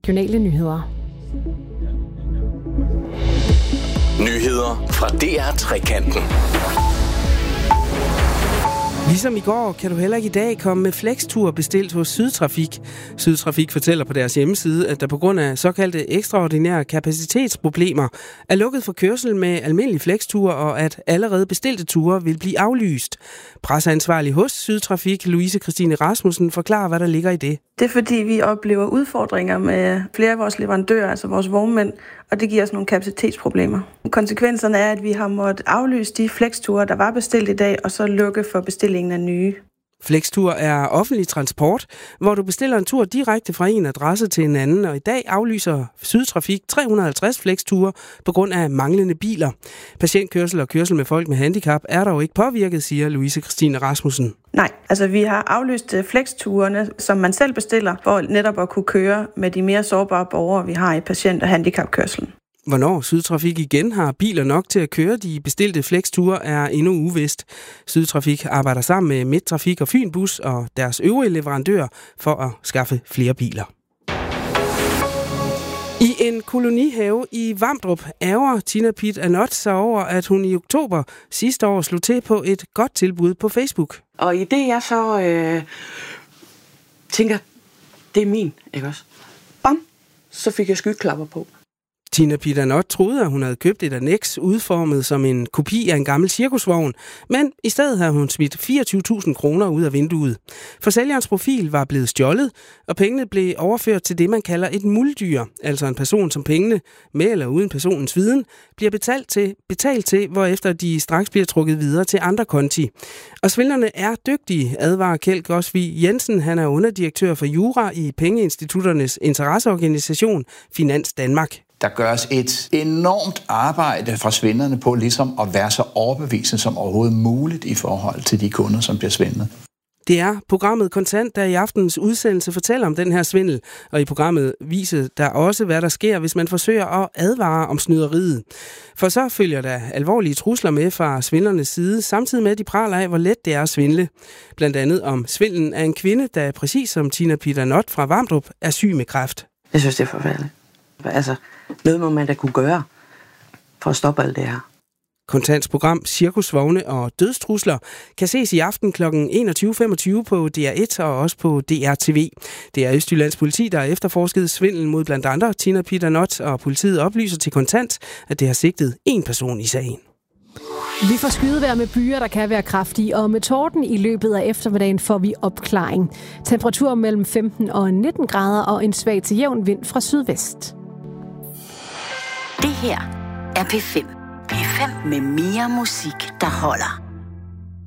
Regionale nyheder. Nyheder fra DR Trekanten. Ligesom i går kan du heller ikke i dag komme med flextur bestilt hos Sydtrafik. Sydtrafik fortæller på deres hjemmeside, at der på grund af såkaldte ekstraordinære kapacitetsproblemer er lukket for kørsel med almindelige flexture, og at allerede bestilte ture vil blive aflyst. Presseansvarlig hos Sydtrafik, Louise Christine Rasmussen, forklarer, hvad der ligger i det. Det er fordi, vi oplever udfordringer med flere af vores leverandører, altså vores vognmænd, og det giver os nogle kapacitetsproblemer. Konsekvenserne er, at vi har måttet aflyse de flexture, der var bestilt i dag, og så lukke for bestillingen af nye. Flextur er offentlig transport, hvor du bestiller en tur direkte fra en adresse til en anden, og i dag aflyser Sydtrafik 350 flexture på grund af manglende biler. Patientkørsel og kørsel med folk med handicap er dog ikke påvirket, siger Louise Christine Rasmussen. Nej, altså vi har aflyst flexturene, som man selv bestiller, for netop at kunne køre med de mere sårbare borgere, vi har i patient- og handicapkørslen. Hvornår Sydtrafik igen har biler nok til at køre de bestilte flexture er endnu uvist. Sydtrafik arbejder sammen med Midttrafik og Fynbus og deres øvrige leverandører for at skaffe flere biler. I en kolonihave i Vamdrup ærger Tina Pitt Anot sig over, at hun i oktober sidste år slog til på et godt tilbud på Facebook. Og i det jeg så tænker, det er min, ikke også? Bam, så fik jeg skyklapper på. Tina Pitt Anot troede, at hun havde købt et anneks udformet som en kopi af en gammel cirkusvogn, men i stedet havde hun smidt 24.000 kroner ud af vinduet. For sælgerens profil var blevet stjålet, og pengene blev overført til det, man kalder et muldyr, altså en person, som pengene, med eller uden personens viden, bliver betalt til, hvorefter de straks bliver trukket videre til andre konti. Og svindlerne er dygtige, advarer Kjeld Gosvig Jensen. Han er underdirektør for Jura i Pengeinstitutternes interesseorganisation Finans Danmark. Der gøres et enormt arbejde fra svindlerne på ligesom at være så overbevisende som overhovedet muligt i forhold til de kunder, som bliver svindlet. Det er programmet Kontant, der i aftenens udsendelse fortæller om den her svindel, og i programmet viser der også, hvad der sker, hvis man forsøger at advare om snyderiet. For så følger der alvorlige trusler med fra svindlernes side, samtidig med at de praler af, hvor let det er at svindle. Blandt andet om svindlen af en kvinde, der præcis som Tina Pitt Anot fra Vamdrup er syg med kræft. Jeg synes, det er forfærdeligt. Altså, noget må man da kunne gøre for at stoppe alt det her. Kontants program Cirkusvogne og dødstrusler kan ses i aften kl. 21.25 på DR1 og også på DRTV. Det er Østjyllands politi, der har efterforsket svindel mod blandt andre Tina Pitt Anot, og politiet oplyser til Kontant, at det har sigtet en person i sagen. Vi får skydevejr med byer, der kan være kraftige, og med torden i løbet af eftermiddagen får vi opklaring. Temperatur mellem 15 og 19 grader og en svag til jævn vind fra sydvest. Det her er P5. P5 med mere musik, der holder.